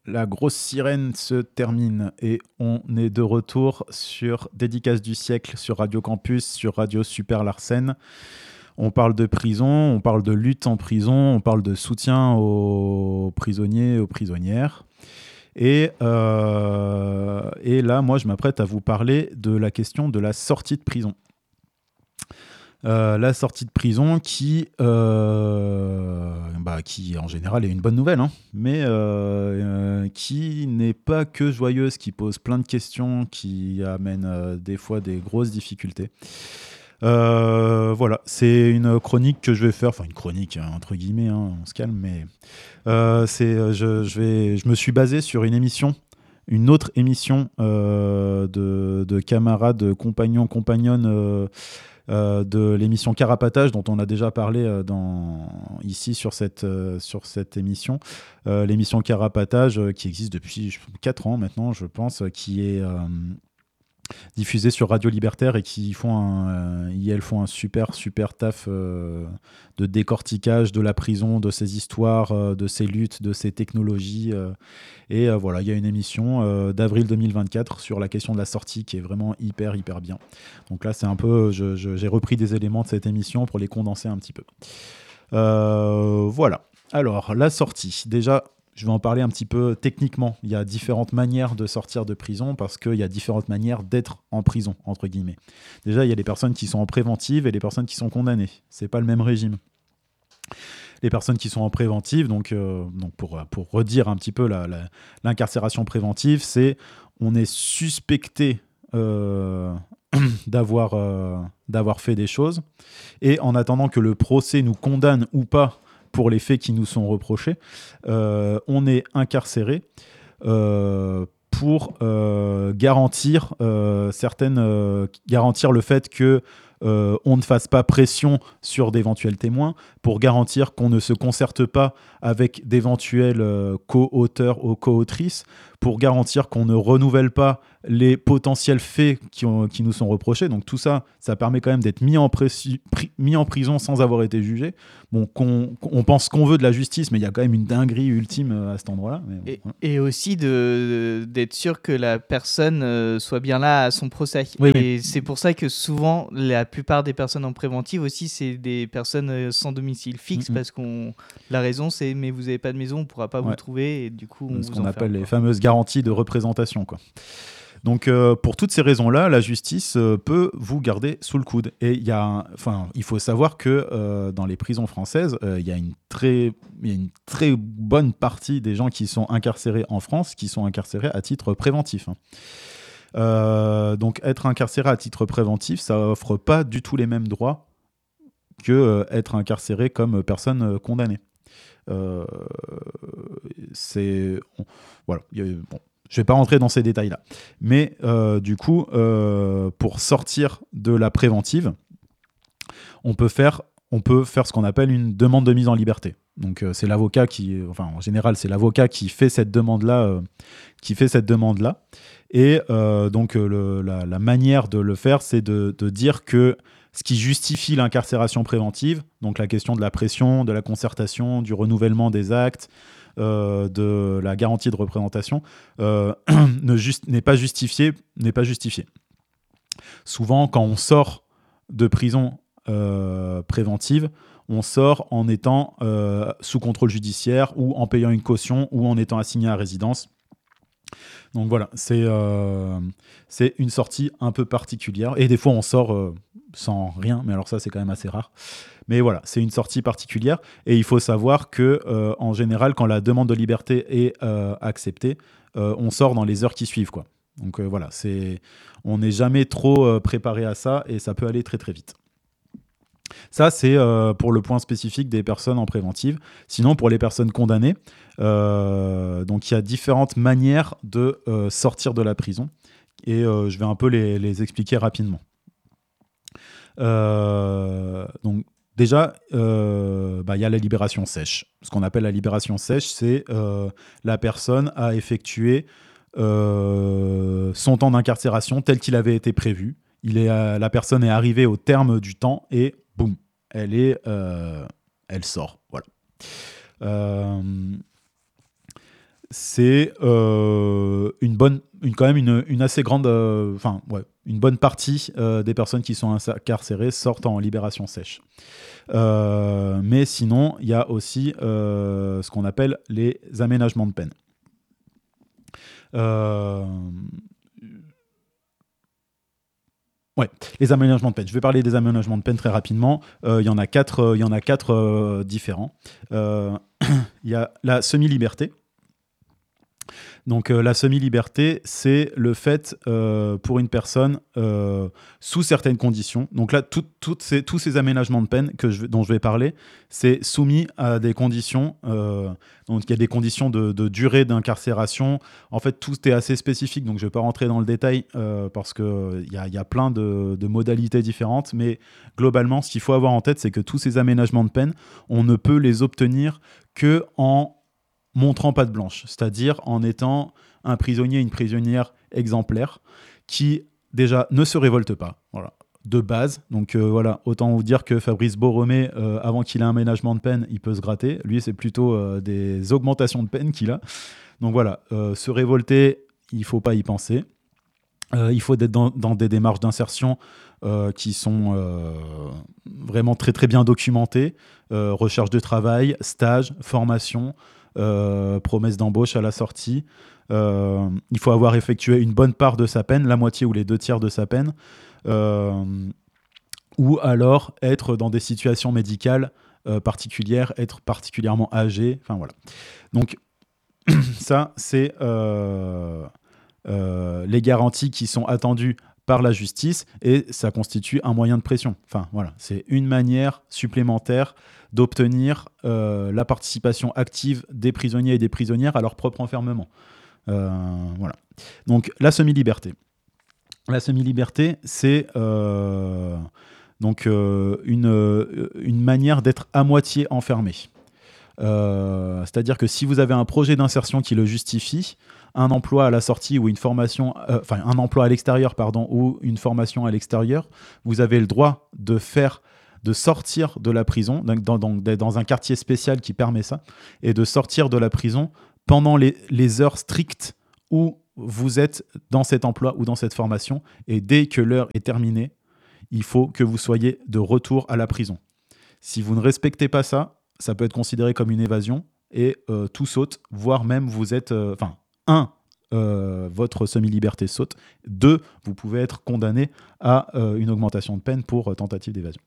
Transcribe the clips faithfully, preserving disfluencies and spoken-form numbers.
la grosse sirène se termine et on est de retour sur Dédicace du siècle sur Radio Campus, sur Radio Super Larsen. On parle de prison, on parle de lutte en prison, on parle de soutien aux prisonniers et aux prisonnières. Et, euh, et là, moi, je m'apprête à vous parler de la question de la sortie de prison. Euh, la sortie de prison qui, euh, bah, qui en général est une bonne nouvelle, hein, mais euh, euh, qui n'est pas que joyeuse, qui pose plein de questions, qui amène euh, des fois des grosses difficultés. Euh, voilà, c'est une chronique que je vais faire, enfin une chronique hein, entre guillemets, hein, on se calme, mais euh, c'est, je, je, vais, je me suis basé sur une émission, une autre émission euh, de, de camarades, compagnons, compagnonnes. Euh, Euh, de l'émission Carapatage dont on a déjà parlé euh, dans, ici sur cette, euh, sur cette émission. Euh, l'émission Carapatage euh, qui existe depuis quatre ans maintenant, je pense, euh, qui est euh, diffusée sur Radio Libertaire et qui font un, euh, elles font un super, super taf euh, de décortiquage de la prison, de ses histoires, euh, de ses luttes, de ses technologies. Euh, et euh, voilà, il y a une émission euh, d'avril deux mille vingt-quatre sur la question de la sortie qui est vraiment hyper, hyper bien. Donc là, c'est un peu, je, je, j'ai repris des éléments de cette émission pour les condenser un petit peu. Euh, voilà. Alors, la sortie. Déjà, je vais en parler un petit peu techniquement. Il y a différentes manières de sortir de prison parce qu'il y a différentes manières d'être en prison, entre guillemets. Déjà, il y a les personnes qui sont en préventive et les personnes qui sont condamnées. C'est pas le même régime. Les personnes qui sont en préventive, donc, euh, donc pour, pour redire un petit peu la, la, l'incarcération préventive, c'est on est suspecté euh, d'avoir, euh, d'avoir fait des choses et en attendant que le procès nous condamne ou pas pour les faits qui nous sont reprochés, euh, on est incarcéré euh, pour euh, garantir, euh, certaines, euh, garantir le fait que Euh, on ne fasse pas pression sur d'éventuels témoins, pour garantir qu'on ne se concerte pas avec d'éventuels euh, co-auteurs ou co-autrices, pour garantir qu'on ne renouvelle pas les potentiels faits qui, ont, qui nous sont reprochés. Donc tout ça, ça permet quand même d'être mis en, pressi- pri- mis en prison sans avoir été jugé. Bon, qu'on, on pense qu'on veut de la justice, mais il y a quand même une dinguerie ultime à cet endroit-là. Mais bon, et, voilà. et aussi de, d'être sûr que la personne euh, soit bien là à son procès. Oui, et oui. c'est pour ça que souvent, la plupart des personnes en préventive aussi, c'est des personnes euh, sans domicile fixe, Mm-mm. parce qu'on la raison, c'est mais vous n'avez pas de maison, on ne pourra pas Ouais. vous trouver, et du coup, on Ce vous qu'on enferme. appelle les quoi. fameuses garanties de représentation, quoi. Donc, euh, pour toutes ces raisons-là, la justice euh, peut vous garder sous le coude. Et il y a, enfin, il faut savoir que euh, dans les prisons françaises, euh, il y a une très, il y a une très bonne partie des gens qui sont incarcérés en France qui sont incarcérés à titre préventif. Hein. Euh, donc, être incarcéré à titre préventif, ça offre pas du tout les mêmes droits que euh, être incarcéré comme personne euh, condamnée. Euh, c'est, on, voilà, y a, bon. Je ne vais pas rentrer dans ces détails-là. Mais euh, du coup, euh, pour sortir de la préventive, on peut faire, on peut faire ce qu'on appelle une demande de mise en liberté. Donc euh, c'est l'avocat qui, enfin en général c'est l'avocat qui fait cette demande-là, euh, qui fait cette demande-là. Et euh, donc euh, le, la, la manière de le faire, c'est de, de dire que ce qui justifie l'incarcération préventive, donc la question de la pression, de la concertation, du renouvellement des actes, Euh, de la garantie de représentation euh, ne juste, n'est pas justifié, n'est pas justifié. Souvent, quand on sort de prison euh, préventive, on sort en étant euh, sous contrôle judiciaire ou en payant une caution ou en étant assigné à résidence. Donc voilà, c'est, euh, c'est une sortie un peu particulière. Et des fois, on sort euh, sans rien, mais alors ça, c'est quand même assez rare. Mais voilà, c'est une sortie particulière. Et il faut savoir que, euh, en général, quand la demande de liberté est euh, acceptée, euh, on sort dans les heures qui suivent, quoi. Donc euh, voilà, c'est, on n'est jamais trop euh, préparé à ça et ça peut aller très très vite. Ça, c'est euh, pour le point spécifique des personnes en préventive. Sinon, pour les personnes condamnées, euh, donc il y a différentes manières de euh, sortir de la prison. Et euh, je vais un peu les, les expliquer rapidement. Euh, donc, déjà, euh, bah, y a la libération sèche. Ce qu'on appelle la libération sèche, c'est euh, la personne a effectué euh, son temps d'incarcération tel qu'il avait été prévu. Il est, euh, la personne est arrivée au terme du temps et boum, elle est, euh, elle sort. Voilà. Euh, c'est euh, une bonne, une, quand même une, une assez grande, enfin euh, ouais, une bonne partie euh, des personnes qui sont incarcérées sortent en libération sèche. Euh, mais sinon, il y a aussi euh, ce qu'on appelle les aménagements de peine. Euh, Ouais, les aménagements de peine. Je vais parler des aménagements de peine très rapidement. Euh, Il y en a quatre, euh, il y en a quatre euh, différents. Euh, Il y a la semi-liberté. Donc euh, la semi-liberté, c'est le fait euh, pour une personne euh, sous certaines conditions. Donc là, tout, tout ces, tous ces aménagements de peine que je, dont je vais parler, c'est soumis à des conditions. Euh, donc il y a des conditions de, de durée d'incarcération. En fait, tout est assez spécifique, donc je ne vais pas rentrer dans le détail euh, parce qu'il y a, y a plein de, de modalités différentes. Mais globalement, ce qu'il faut avoir en tête, c'est que tous ces aménagements de peine, on ne peut les obtenir que en montrant patte blanche, c'est-à-dire en étant un prisonnier, une prisonnière exemplaire qui déjà ne se révolte pas, voilà, de base. Donc euh, voilà, autant vous dire que Fabrice Boromé, euh, avant qu'il ait un aménagement de peine, il peut se gratter. Lui, c'est plutôt euh, des augmentations de peine qu'il a. Donc voilà, euh, se révolter, il faut pas y penser. Euh, il faut être dans, dans des démarches d'insertion euh, qui sont euh, vraiment très très bien documentées. Euh, recherche de travail, stage, formation, euh, promesse d'embauche à la sortie. Euh, il faut avoir effectué une bonne part de sa peine, la moitié ou les deux tiers de sa peine. Euh, ou alors être dans des situations médicales euh, particulières, être particulièrement âgé. Enfin voilà. Donc ça, c'est... Euh, Euh, les garanties qui sont attendues par la justice et ça constitue un moyen de pression. Enfin, voilà, c'est une manière supplémentaire d'obtenir euh, la participation active des prisonniers et des prisonnières à leur propre enfermement. Euh, voilà. Donc, la semi-liberté. La semi-liberté, c'est euh, donc euh, une, une manière d'être à moitié enfermé. Euh, c'est-à-dire que si vous avez un projet d'insertion qui le justifie, un emploi à la sortie ou une formation, euh, enfin un emploi à l'extérieur, pardon, ou une formation à l'extérieur, vous avez le droit de faire, de sortir de la prison, dans, dans, dans un quartier spécial qui permet ça, et de sortir de la prison pendant les, les heures strictes où vous êtes dans cet emploi ou dans cette formation, et dès que l'heure est terminée, il faut que vous soyez de retour à la prison. Si vous ne respectez pas ça, ça peut être considéré comme une évasion et euh, tout saute, voire même vous êtes... Enfin, euh, un, euh, votre semi-liberté saute. Deux, vous pouvez être condamné à euh, une augmentation de peine pour euh, tentative d'évasion.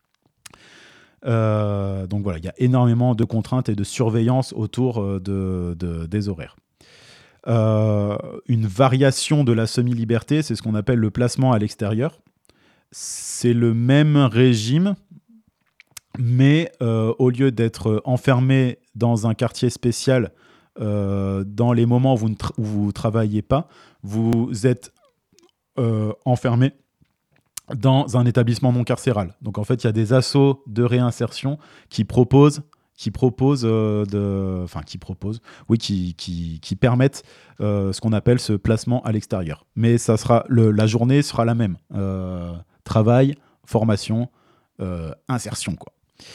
Euh, donc voilà, il y a énormément de contraintes et de surveillance autour euh, de, de, des horaires. Euh, une variation de la semi-liberté, c'est ce qu'on appelle le placement à l'extérieur. C'est le même régime, mais euh, au lieu d'être enfermé dans un quartier spécial euh, dans les moments où vous ne tra- où vous travaillez pas, vous êtes euh, enfermé dans un établissement non carcéral. Donc en fait, il y a des assos de réinsertion qui proposent, qui proposent, euh, de, enfin qui proposent, oui, qui qui, qui permettent euh, ce qu'on appelle ce placement à l'extérieur. Mais ça sera le, la journée sera la même. Euh, travail, formation, euh, insertion, quoi.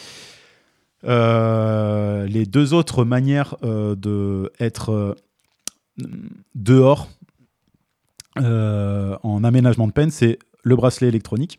Euh, les deux autres manières euh, d'être euh, dehors euh, en aménagement de peine, c'est le bracelet électronique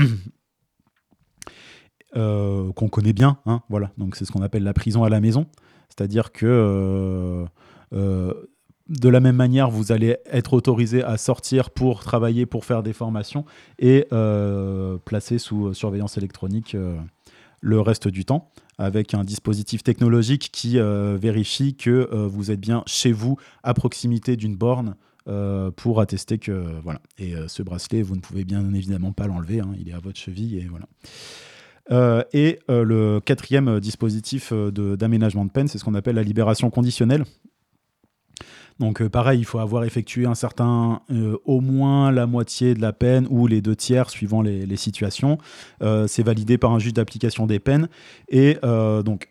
euh, qu'on connaît bien, hein, voilà. Donc c'est ce qu'on appelle la prison à la maison, c'est-à-dire que euh, euh, de la même manière, vous allez être autorisé à sortir pour travailler, pour faire des formations et euh, placé sous surveillance électronique euh, le reste du temps, avec un dispositif technologique qui euh, vérifie que euh, vous êtes bien chez vous, à proximité d'une borne, euh, pour attester que... Voilà. Et euh, ce bracelet, vous ne pouvez bien évidemment pas l'enlever, hein, il est à votre cheville, et voilà. Euh, et euh, le quatrième dispositif de, d'aménagement de peine, c'est ce qu'on appelle la libération conditionnelle. Donc euh, pareil, il faut avoir effectué un certain, euh, au moins la moitié de la peine ou les deux tiers suivant les, les situations. Euh, c'est validé par un juge d'application des peines. Et euh, donc voilà,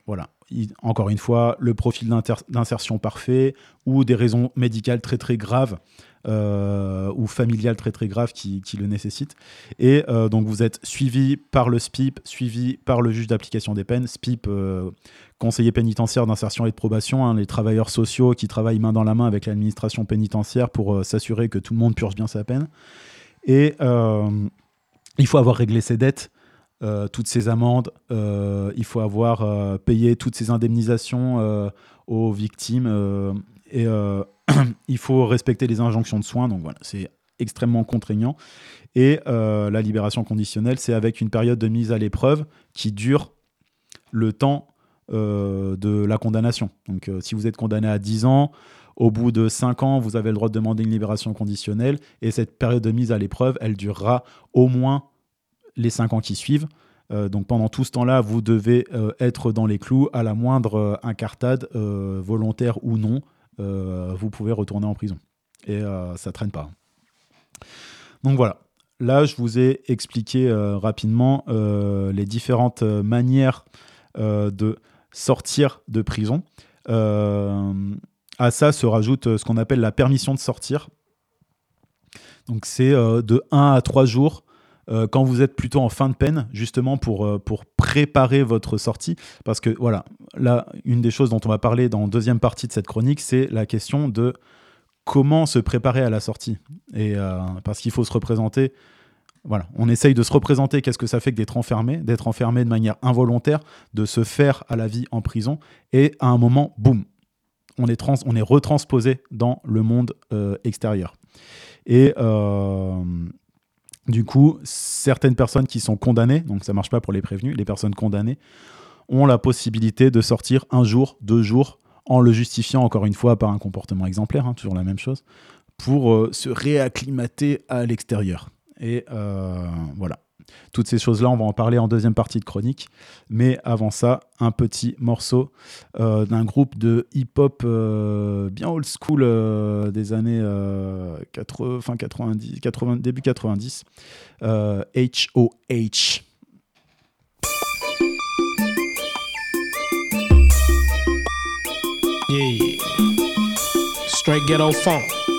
il, encore une fois, le profil d'inter- d'insertion parfait ou des raisons médicales très très graves euh, ou familiales très très graves qui, qui le nécessitent. Et euh, donc vous êtes suivi par le S P I P, suivi par le juge d'application des peines, S P I P, euh, conseiller pénitentiaire d'insertion et de probation, hein, les travailleurs sociaux qui travaillent main dans la main avec l'administration pénitentiaire pour euh, s'assurer que tout le monde purge bien sa peine. Et euh, il faut avoir réglé ses dettes, euh, toutes ses amendes, euh, il faut avoir euh, payé toutes ses indemnisations euh, aux victimes euh, et euh, il faut respecter les injonctions de soins. Donc voilà, c'est extrêmement contraignant. Et euh, la libération conditionnelle, c'est avec une période de mise à l'épreuve qui dure le temps euh, de la condamnation. Donc euh, si vous êtes condamné à dix ans, au bout de cinq ans, vous avez le droit de demander une libération conditionnelle et cette période de mise à l'épreuve, elle durera au moins les cinq ans qui suivent. Euh, donc pendant tout ce temps-là, vous devez euh, être dans les clous à la moindre euh, incartade, euh, volontaire ou non, euh, vous pouvez retourner en prison. Et euh, ça ne traîne pas. Donc voilà. Là, je vous ai expliqué euh, rapidement euh, les différentes euh, manières euh, de sortir de prison. Euh, à ça se rajoute ce qu'on appelle la permission de sortir. Donc c'est euh, de un à trois jours euh, quand vous êtes plutôt en fin de peine, justement pour, euh, pour préparer votre sortie. Parce que voilà, là, une des choses dont on va parler dans la deuxième partie de cette chronique, c'est la question de comment se préparer à la sortie. Et, euh, parce qu'il faut se représenter. Voilà, on essaye de se représenter qu'est-ce que ça fait que d'être enfermé, d'être enfermé de manière involontaire, de se faire à la vie en prison. Et à un moment, boum, on est, trans- on est retransposé dans le monde euh, extérieur. Et euh, du coup, certaines personnes qui sont condamnées, donc ça ne marche pas pour les prévenus, les personnes condamnées ont la possibilité de sortir un jour, deux jours, en le justifiant encore une fois par un comportement exemplaire, hein, toujours la même chose, pour euh, se réacclimater à l'extérieur. Et euh, voilà. Toutes ces choses-là, on va en parler en deuxième partie de chronique. Mais avant ça, un petit morceau euh, d'un groupe de hip-hop euh, bien old school euh, des années euh, quatre-vingts, fin quatre-vingt-dix, quatre-vingts, début quatre-vingt-dix. Euh, H O H. Yeah. Straight ghetto funk.